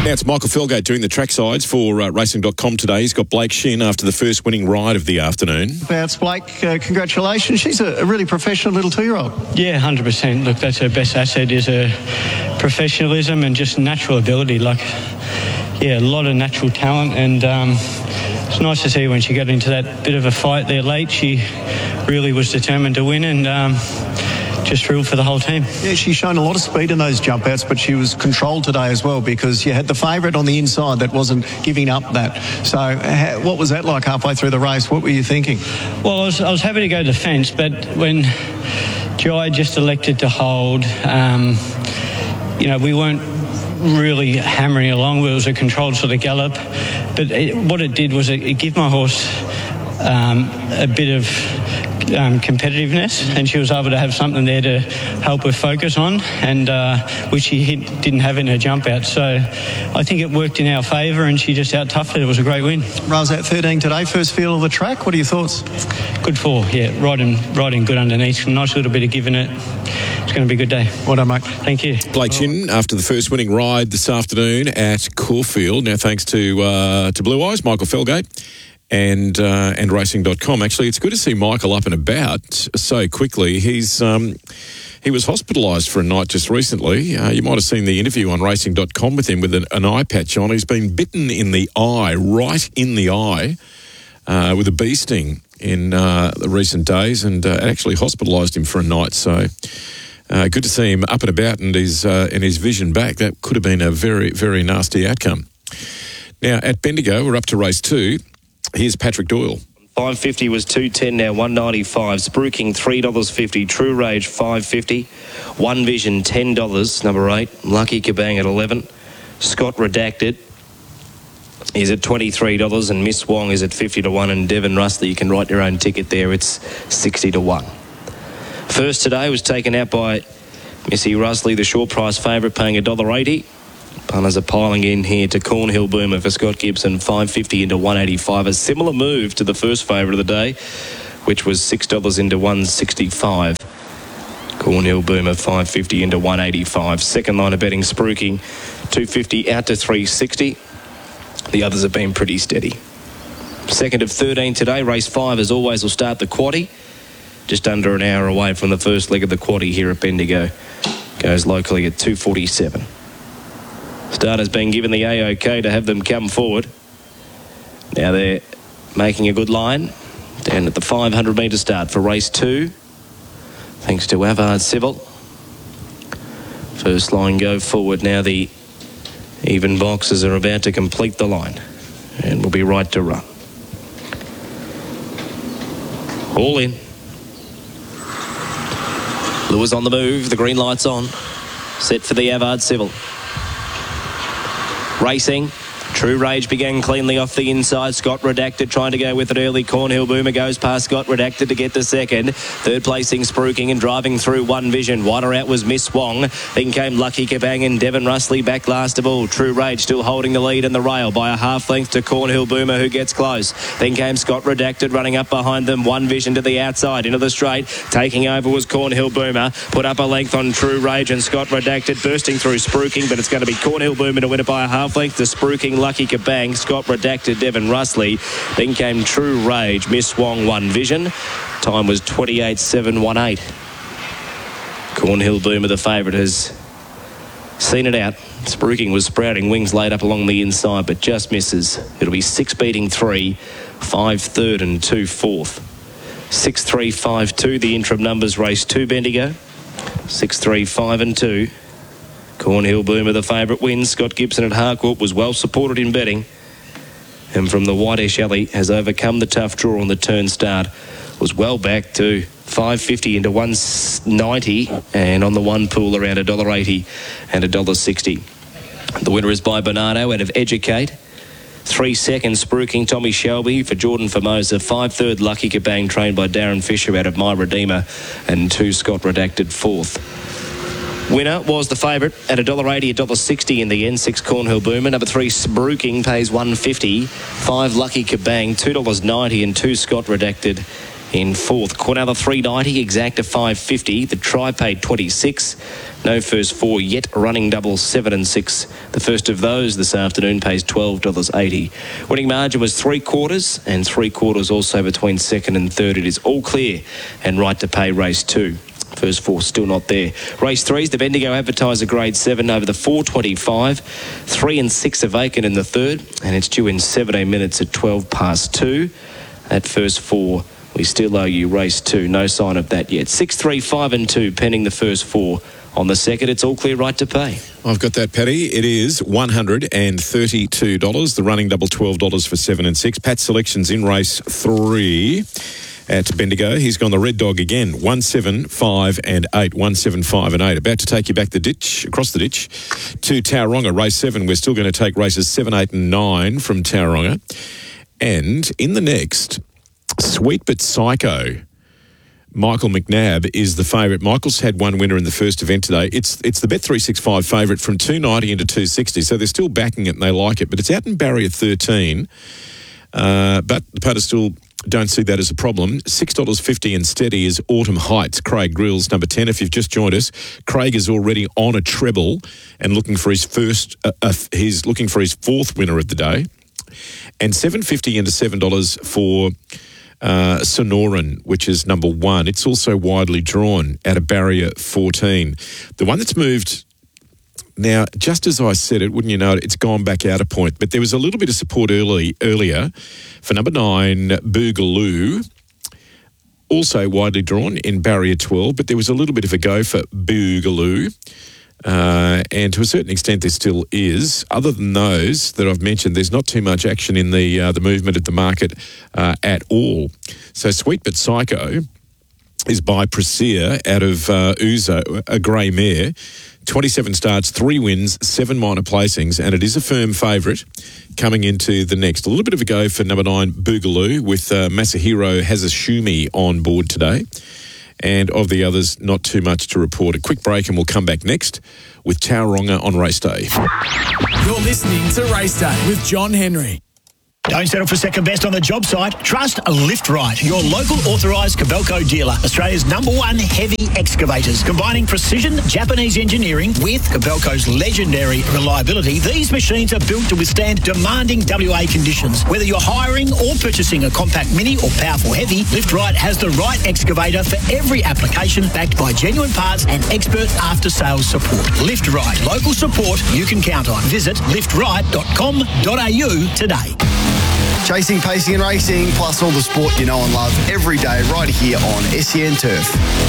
Now it's Michael Felgate doing the track sides for Racing.com today. He's got Blake Shin after the first winning ride of the afternoon. Bounce, Blake, congratulations. She's a really professional little 2-year-old. Yeah, 100%. Look, that's her best asset, is her professionalism and just natural ability. A lot of natural talent, and it's nice to see when she got into that bit of a fight there late. She really was determined to win, and just thrilled for the whole team. Yeah, she's shown a lot of speed in those jump outs, but she was controlled today as well, because you had the favourite on the inside that wasn't giving up that. So what was that like halfway through the race? What were you thinking? Well, I was happy to go to the fence, but when Jai just elected to hold, we weren't really hammering along. It was a controlled sort of gallop, but what it did was it gave my horse a bit of competitiveness, and she was able to have something there to help her focus on, and which she didn't have in her jump out. So I think it worked in our favour, and she just out-toughed it. It was a great win. Rose at 13 today, first feel of the track. What are your thoughts? Good 4, yeah, riding good underneath. A nice little bit of giving it. It's going to be a good day. Well done, mate. Thank you. Blake Shin after the first winning ride this afternoon at Caulfield. Now thanks to Blue Eyes, Michael Felgate, and Racing.com. Actually, it's good to see Michael up and about so quickly. He was hospitalised for a night just recently. You might have seen the interview on Racing.com with him with an eye patch on. He's been bitten in the eye, right in the eye, with a bee sting in the recent days, and actually hospitalised him for a night. So good to see him up and about and his vision back. That could have been a very, very nasty outcome. Now, at Bendigo, we're up to race 2. Here's Patrick Doyle. 550 was 210, now 195. Spruiking $3.50. True Rage $5.50. One Vision $10. Number 8. Lucky Kabang at 11. Scott Redacted is at $23, and Miss Wong is at 50 to 1. And Devon Rustley, you can write your own ticket there. It's 60 to 1. First today was taken out by Missy Rustley, the short price favourite, paying $1.80. Punters are piling in here to Cornhill Boomer for Scott Gibson, $5.50 into $1.85. A similar move to the first favourite of the day, which was $6 into $1.65. Cornhill Boomer, $5.50 into $1.85. Second line of betting, Spruiking, $2.50 out to $3.60. The others have been pretty steady. Second of 13 today, race 5 as always will start the quaddie. Just under an hour away from the first leg of the quaddie here at Bendigo. Goes locally at 2:47. Starter's been given the A-OK to have them come forward. Now they're making a good line down at the 500 metre start for race 2. Thanks to Avard Civil. First line go forward. Now the even boxes are about to complete the line and will be right to run. All in. Lewis on the move. The green light's on. Set for the Avard Civil. Racing. True Rage began cleanly off the inside. Scott Redacted trying to go with it early. Cornhill Boomer goes past Scott Redacted to get the second. Third placing Spruiking and driving through One Vision. Wider out was Miss Wong. Then came Lucky Kabang and Devon Rustley back last of all. True Rage still holding the lead in the rail by a half length to Cornhill Boomer, who gets close. Then came Scott Redacted running up behind them. One Vision to the outside into the straight. Taking over was Cornhill Boomer. Put up a length on True Rage and Scott Redacted bursting through Spruiking, but it's going to be Cornhill Boomer to win it by a half length to Spruiking, Lucky Kabang, Scott Redacted, Devon Rustley. Then came True Rage, Miss Wong, One Vision. Time was 28.718. Cornhill Boomer, the favourite, has seen it out. Spruiking was sprouting wings laid up along the inside, but just misses. It'll be 6 beating 3, 5 third and 2 fourth. 6, 3, 5, 2. The interim numbers race 2 Bendigo. 6, 3, 5 and 2. Cornhill Boomer, the favourite, wins. Scott Gibson at Harcourt was well supported in betting, and from the Whitish Alley has overcome the tough draw on the turn start. Was well back to $5.50 into $1.90, and on the one pool around $1.80 and $1.60. The winner is by Bernardo out of Educate. 3 seconds Spruiking, Tommy Shelby for Jordan Formosa. 5 third Lucky Kabang, trained by Darren Fisher out of My Redeemer, and 2 Scott Redacted fourth. Winner was the favourite at $1.80, $1.60 in the end. 6 Cornhill Boomer. Number 3 Spruiking pays $1.50. 5 Lucky Kabang, $2.90, and 2 Scott Redacted in fourth. Quinella 390, Exacta 550. The try paid 26. No first four yet. Running double 7 and 6. The first of those this afternoon pays $12.80. Winning margin was 3/4 and 3/4 also between second and third. It is all clear and right to pay race 2. First four still not there. Race 3 is the Bendigo Advertiser Grade 7 over the 425. 3 and 6 are vacant in the third, and it's due in 17 minutes at 2:12. That first four, we still owe you race 2. No sign of that yet. 6, 3, 5 and 2 pending the first four. On the second, it's all clear, right to pay. I've got that, Paddy. It is $132. The running double $12 for 7 and 6. Pat's selections in race 3 at Bendigo. He's gone the red dog again. 1, 7, 5 and 8. 1, 7, 5 and 8. About to take you back the ditch, across the ditch to Tauranga, race 7. We're still going to take races 7, 8 and 9 from Tauranga. And in the next, Sweet But Psycho, Michael McNabb is the favourite. Michael's had one winner in the first event today. It's the Bet365 favourite from $2.90 into $2.60, so they're still backing it and they like it. But it's out in barrier 13. But the punters still don't see that as a problem. $6.50 and steady is Autumn Heights. Craig Grills, number 10. If you've just joined us, Craig is already on a treble and looking for his he's looking for his fourth winner of the day. And $7.50 into $7 for Sonoran, which is number 1. It's also widely drawn at a barrier 14. The one that's moved now, just as I said it, wouldn't you know it, it's gone back out a point. But there was a little bit of support earlier for number 9, Boogaloo. Also widely drawn in barrier 12, but there was a little bit of a go for Boogaloo. And to a certain extent there still is. Other than those that I've mentioned, there's not too much action in the movement of the market at all. So Sweet But Psycho is by Presea out of Uzo, a grey mare. 27 starts, 3 wins, 7 minor placings, and it is a firm favourite coming into the next. A little bit of a go for number 9, Boogaloo, with Masahiro Hazashumi on board today. And of the others, not too much to report. A quick break and we'll come back next with Tauranga on race day. You're listening to Race Day with John Henry. Don't settle for second best on the job site. Trust Lift Right, your local authorised Kobelco dealer. Australia's #1 heavy excavators. Combining precision Japanese engineering with Kobelco's legendary reliability, these machines are built to withstand demanding WA conditions. Whether you're hiring or purchasing a compact mini or powerful heavy, Lift Right has the right excavator for every application, backed by genuine parts and expert after-sales support. Lift Right, local support you can count on. Visit liftright.com.au today. Chasing, pacing and racing, plus all the sport you know and love every day right here on SEN Turf.